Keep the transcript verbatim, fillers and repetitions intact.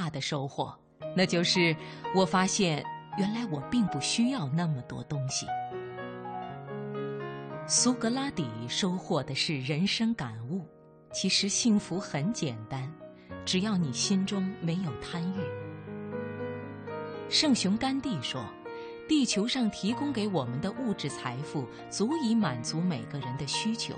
大的收获，那就是我发现原来我并不需要那么多东西。苏格拉底收获的是人生感悟，其实幸福很简单，只要你心中没有贪欲。圣雄甘地说，地球上提供给我们的物质财富足以满足每个人的需求，